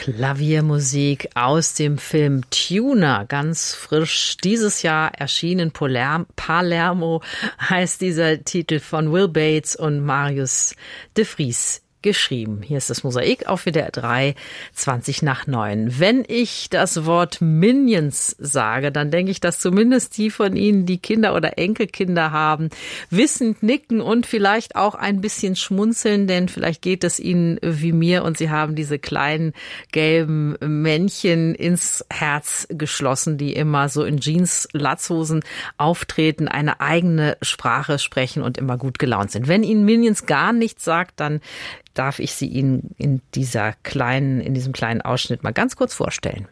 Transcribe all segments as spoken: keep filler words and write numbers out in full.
Klaviermusik aus dem Film Tuna, ganz frisch dieses Jahr erschienen. Palermo heißt dieser Titel, von Will Bates und Marius de Vries geschrieben. Hier ist das Mosaik auf W D R drei, zwanzig nach neun. Wenn ich das Wort Minions sage, dann denke ich, dass zumindest die von Ihnen, die Kinder oder Enkelkinder haben, wissend nicken und vielleicht auch ein bisschen schmunzeln, denn vielleicht geht es Ihnen wie mir und Sie haben diese kleinen gelben Männchen ins Herz geschlossen, die immer so in Jeans, Latzhosen auftreten, eine eigene Sprache sprechen und immer gut gelaunt sind. Wenn Ihnen Minions gar nichts sagt, dann darf ich sie Ihnen in dieser kleinen, in diesem kleinen Ausschnitt mal ganz kurz vorstellen.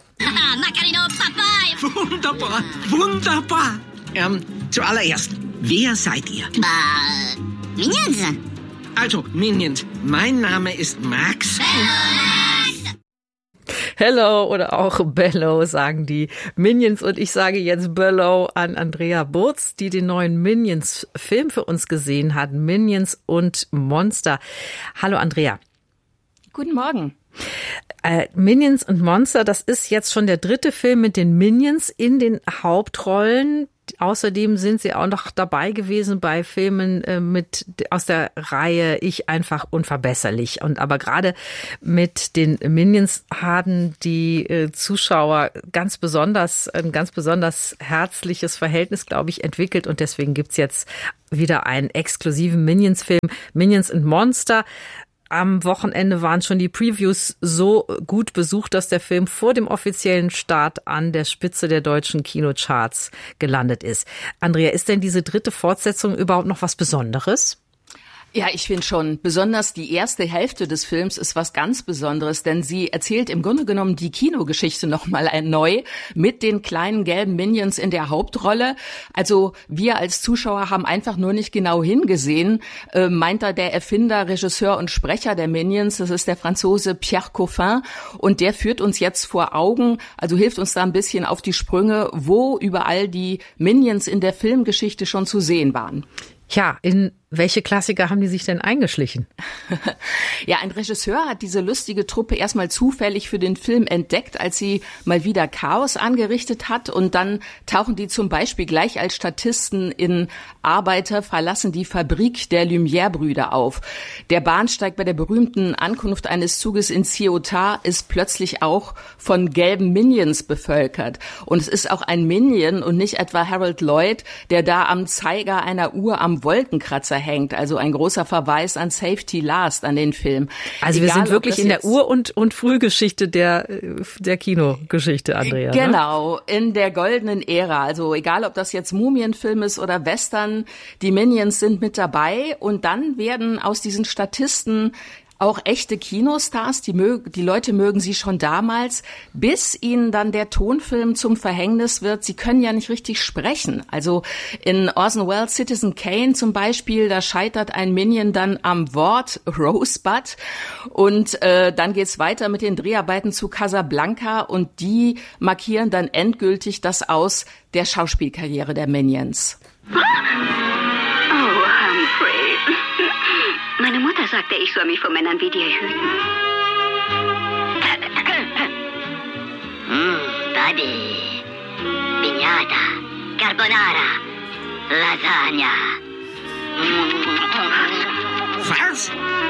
Wunderbar, wunderbar. Ähm, zuallererst, wer seid ihr? Äh, Minions. Also, Minions, mein Name ist Max. Hello oder auch Bello sagen die Minions und ich sage jetzt Bello an Andrea Burz, die den neuen Minions-Film für uns gesehen hat, Minions und Monster. Hallo Andrea. Guten Morgen. Äh, Minions und Monster, das ist jetzt schon der dritte Film mit den Minions in den Hauptrollen. Außerdem sind sie auch noch dabei gewesen bei Filmen äh, mit aus der Reihe Ich einfach unverbesserlich. Und aber gerade mit den Minions haben die äh, Zuschauer ganz besonders ein ganz besonders herzliches Verhältnis, glaube ich, entwickelt. Und deswegen gibt's jetzt wieder einen exklusiven Minions-Film, Minions and Monster. Am Wochenende waren schon die Previews so gut besucht, dass der Film vor dem offiziellen Start an der Spitze der deutschen Kinocharts gelandet ist. Andrea, ist denn diese dritte Fortsetzung überhaupt noch was Besonderes? Ja, ich finde schon. Besonders die erste Hälfte des Films ist was ganz Besonderes, denn sie erzählt im Grunde genommen die Kinogeschichte nochmal neu mit den kleinen gelben Minions in der Hauptrolle. Also wir als Zuschauer haben einfach nur nicht genau hingesehen, äh, meint da der Erfinder, Regisseur und Sprecher der Minions, das ist der Franzose Pierre Coffin, und der führt uns jetzt vor Augen, also hilft uns da ein bisschen auf die Sprünge, wo überall die Minions in der Filmgeschichte schon zu sehen waren. Ja, in welche Klassiker haben die sich denn eingeschlichen? Ja, ein Regisseur hat diese lustige Truppe erstmal zufällig für den Film entdeckt, als sie mal wieder Chaos angerichtet hat. Und dann tauchen die zum Beispiel gleich als Statisten in Arbeiter verlassen die Fabrik der Lumière-Brüder auf. Der Bahnsteig bei der berühmten Ankunft eines Zuges in Ciotat ist plötzlich auch von gelben Minions bevölkert. Und es ist auch ein Minion und nicht etwa Harold Lloyd, der da am Zeiger einer Uhr am Wolkenkratzer hängt. Also ein großer Verweis an Safety Last, an den Film. Also Egal, wir sind wirklich in der Ur- und, und Frühgeschichte der, der Kinogeschichte, Andrea. Genau, ne? In der goldenen Ära. Also egal, ob das jetzt Mumienfilm ist oder Western, die Minions sind mit dabei. Und dann werden aus diesen Statisten auch echte Kinostars, die, mög- die Leute mögen sie schon damals, bis ihnen dann der Tonfilm zum Verhängnis wird. Sie können ja nicht richtig sprechen. Also in Orson Welles' Citizen Kane zum Beispiel, da scheitert ein Minion dann am Wort Rosebud. Und äh, dann geht's weiter mit den Dreharbeiten zu Casablanca und die markieren dann endgültig das Aus der Schauspielkarriere der Minions. Meine Mutter sagte, ich soll mich vor Männern wie dir hüten. Mm, Buddy. Piñata. Carbonara. Lasagna. Was?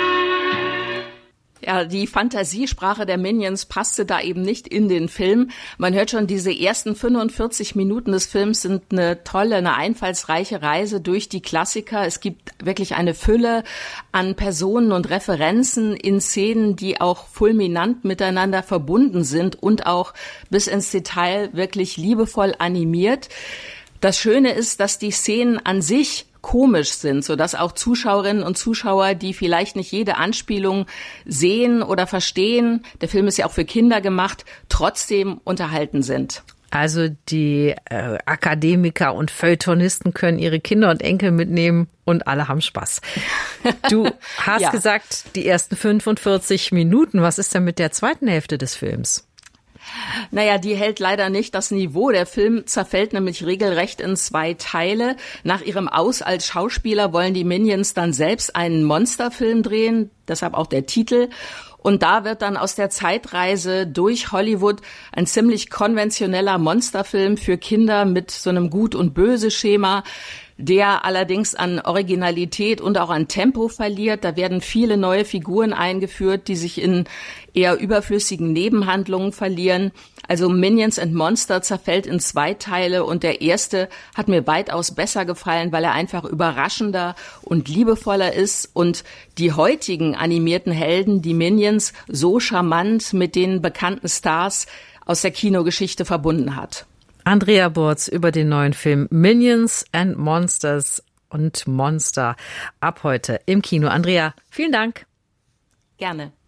Ja, die Fantasiesprache der Minions passte da eben nicht in den Film. Man hört schon, diese ersten fünfundvierzig Minuten des Films sind eine tolle, eine einfallsreiche Reise durch die Klassiker. Es gibt wirklich eine Fülle an Personen und Referenzen in Szenen, die auch fulminant miteinander verbunden sind und auch bis ins Detail wirklich liebevoll animiert. Das Schöne ist, dass die Szenen an sich komisch sind, sodass auch Zuschauerinnen und Zuschauer, die vielleicht nicht jede Anspielung sehen oder verstehen, der Film ist ja auch für Kinder gemacht, trotzdem unterhalten sind. Also die äh, Akademiker und Feuilletonisten können ihre Kinder und Enkel mitnehmen und alle haben Spaß. Du hast ja gesagt, die ersten fünfundvierzig Minuten. Was ist denn mit der zweiten Hälfte des Films? Naja, die hält leider nicht das Niveau. Der Film zerfällt nämlich regelrecht in zwei Teile. Nach ihrem Aus als Schauspieler wollen die Minions dann selbst einen Monsterfilm drehen, deshalb auch der Titel. Und da wird dann aus der Zeitreise durch Hollywood ein ziemlich konventioneller Monsterfilm für Kinder mit so einem Gut- und Böse-Schema, der allerdings an Originalität und auch an Tempo verliert. Da werden viele neue Figuren eingeführt, die sich in eher überflüssigen Nebenhandlungen verlieren. Also Minions and Monster zerfällt in zwei Teile und der erste hat mir weitaus besser gefallen, weil er einfach überraschender und liebevoller ist und die heutigen animierten Helden, die Minions, so charmant mit den bekannten Stars aus der Kinogeschichte verbunden hat. Andrea Burz über den neuen Film Minions and Monsters und Monster ab heute im Kino. Andrea, vielen Dank. Gerne.